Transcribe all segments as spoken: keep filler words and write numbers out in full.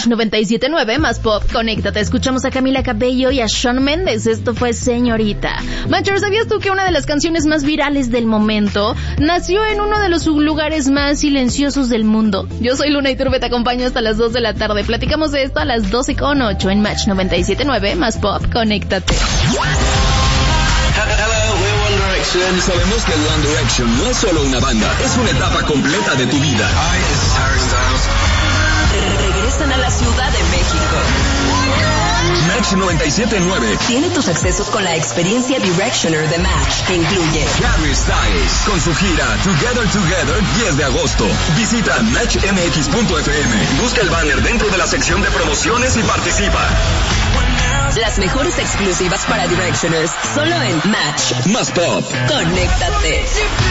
Match noventa y siete punto nueve más pop. Conéctate. Escuchamos a Camila Cabello y a Shawn Mendes. Esto fue Señorita. Matcher, ¿sabías tú que una de las canciones más virales del momento nació en uno de los lugares más silenciosos del mundo? Yo soy Luna Iturbe, te acompaño hasta las dos de la tarde. Platicamos de esto a las doce con ocho en Match noventa y siete punto nueve más pop. Conéctate. Sabemos que One Direction no es solo una banda, es una etapa completa de tu vida. Hi, this is Harry Styles. Regresan a la Ciudad de México. Match noventa y siete punto nueve tiene tus accesos con la experiencia Directioner de Match, que incluye Harry Styles con su gira Together Together diez de agosto. Visita match m x punto f m, busca el banner dentro de la sección de promociones y participa. Las mejores exclusivas para Directioners, solo en Match. Más pop. Conéctate.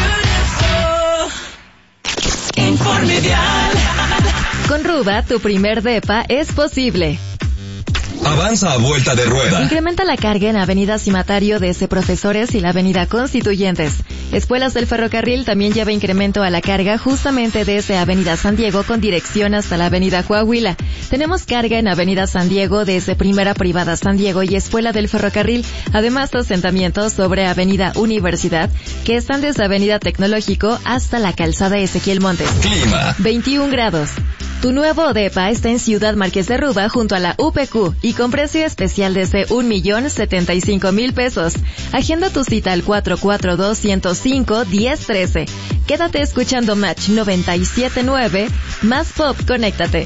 Informe vial. Con Ruba, tu primer depa es posible. Avanza a vuelta de rueda. Incrementa la carga en Avenida Cimatario desde Profesores y la Avenida Constituyentes. Escuelas del Ferrocarril también lleva incremento a la carga justamente desde Avenida San Diego con dirección hasta la Avenida Coahuila. Tenemos carga en Avenida San Diego desde Primera Privada San Diego y Escuela del Ferrocarril. Además, asentamientos sobre Avenida Universidad que están desde Avenida Tecnológico hasta la Calzada Ezequiel Montes. Clima. veintiún grados. Tu nuevo depa está en Ciudad Márquez de Ruba junto a la U P Q y con precio especial desde un millón setenta y cinco mil pesos. Agenda tu cita al cuatro cuatro dos, ciento cinco, uno cero uno tres. Quédate escuchando Match noventa y siete punto nueve. Más pop, conéctate.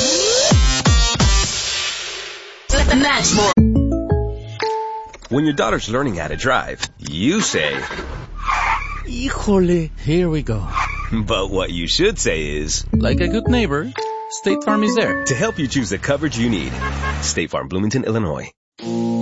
Match. When your daughter's learning how to drive, you say, Híjole, here we go. but what you should say is, Like a good neighbor, State Farm is there to help you choose the coverage you need. State Farm, Bloomington, Illinois.